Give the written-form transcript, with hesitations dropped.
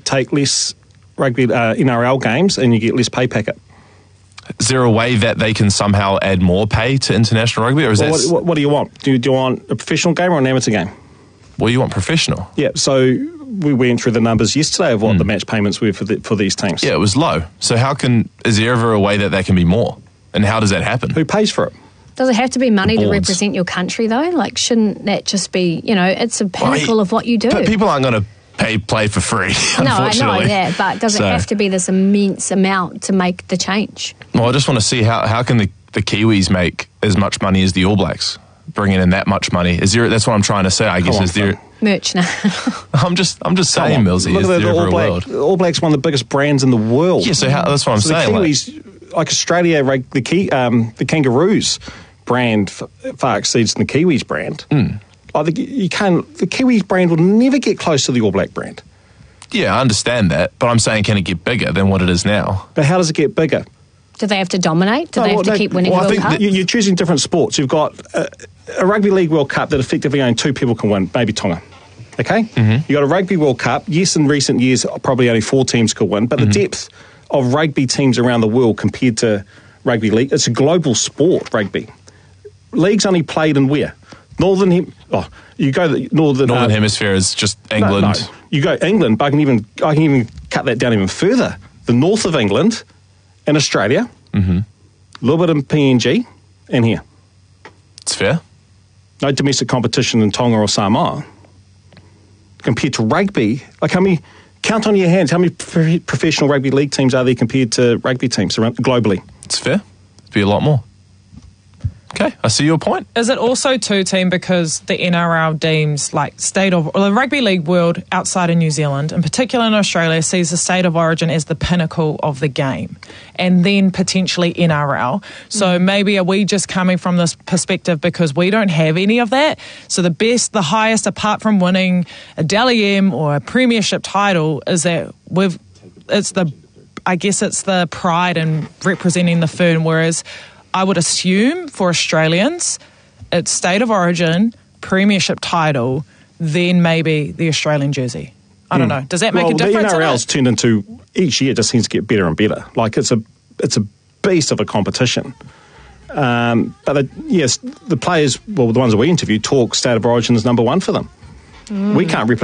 take less rugby NRL games and you get less pay packet. Is there a way that they can somehow add more pay to international rugby? Or is what do you want? Do you want a professional game or an amateur game? Well, you want professional. Yeah, so we went through the numbers yesterday of what the match payments were for these teams. Yeah, it was low. So is there ever a way that can be more? And how does that happen? Who pays for it? Does it have to be money to represent your country, though? Like, shouldn't that just be, it's a pinnacle of what you do? But people aren't going to play for free, unfortunately. No, I know that, but does it have to be this immense amount to make the change? Well, I just want to see how can the Kiwis make as much money as the All Blacks? Bringing in that much money. That's what I'm trying to say, I guess. Is there merch now? I'm just saying, Millsy. Look at the All Blacks, one of the biggest brands in the world. Yeah, so that's what I'm saying. The Kiwis, like Australia, the Kangaroos brand far exceeds the Kiwis brand. Like the Kiwis brand will never get close to the All Black brand. Yeah, I understand that, but I'm saying, can it get bigger than what it is now? But how does it get bigger? Do they have to dominate? Do they have to keep winning World Cups? You're choosing different sports. You've got a Rugby League World Cup that effectively only 2 people can win, maybe Tonga. Okay? Mm-hmm. You've got a Rugby World Cup. Yes, in recent years, probably only 4 teams could win, but the depth of rugby teams around the world compared to Rugby League, it's a global sport, rugby. League's only played in where? Northern Hemisphere is just England. No. You go England, but I can even cut that down even further. The north of England and Australia, a little bit in PNG, and here. It's fair. No domestic competition in Tonga or Samoa. Compared to rugby, count on your hands, how many professional rugby league teams are there compared to rugby teams around globally? It's fair. It'd be a lot more. Okay, I see your point. Is it also too, team, because the NRL deems the rugby league world outside of New Zealand, in particular in Australia, sees the state of origin as the pinnacle of the game, and then potentially NRL. So maybe are we just coming from this perspective because we don't have any of that? So the highest, apart from winning a Dally M or a premiership title, is that it's the pride in representing the firm, whereas I would assume for Australians, it's state of origin, premiership title, then maybe the Australian jersey. I don't know. Does that make a difference? The NRL's turned into, each year just seems to get better and better. Like it's a beast of a competition. But the players, the ones that we interviewed, talk state of origin is number one for them. We can't replicate